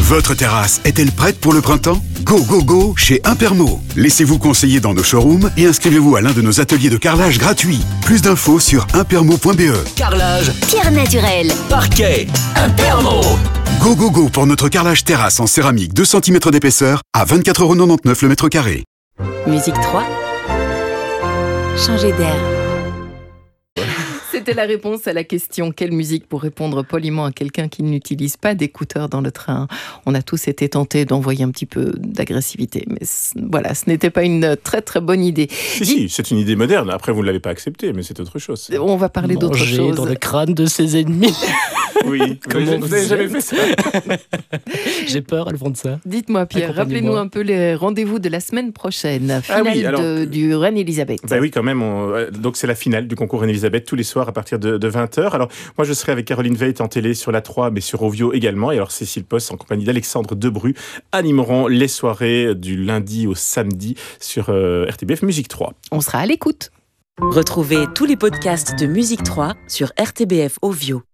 Votre terrasse est-elle prête pour le printemps ? Go, go, go chez Impermo. Laissez-vous conseiller dans nos showrooms et inscrivez-vous à l'un de nos ateliers de carrelage gratuits. Plus d'infos sur impermo.be. Carrelage, Pierre naturel, parquet, Impermo. Go, go, go pour notre carrelage terrasse en céramique 2 cm d'épaisseur à 24,99€ le mètre carré. Musique 3. Changer d'air. C'était la réponse à la question « Quelle musique ?» pour répondre poliment à quelqu'un qui n'utilise pas d'écouteurs dans le train. On a tous été tentés d'envoyer un petit peu d'agressivité, mais voilà, ce n'était pas une très très bonne idée. Si, c'est une idée moderne. Après, vous ne l'avez pas acceptée, mais c'est autre chose. On va parler d'autre chose. Dans le crâne de ses ennemis. Oui, vous n'avez jamais fait ça. J'ai peur, elles font de ça. Dites-moi Pierre, rappelez-nous un peu les rendez-vous de la semaine prochaine. Finale du Reine-Élisabeth. Bah oui, quand même. Donc c'est la finale du concours Reine-Élisabeth tous les soirs à partir de 20h. Alors moi je serai avec Caroline Veit en télé sur la 3, mais sur Ovio également. Et alors Cécile Post en compagnie d'Alexandre Debru animeront les soirées du lundi au samedi sur RTBF Musique 3. On sera à l'écoute. Retrouvez tous les podcasts de Musique 3 sur RTBF Ovio.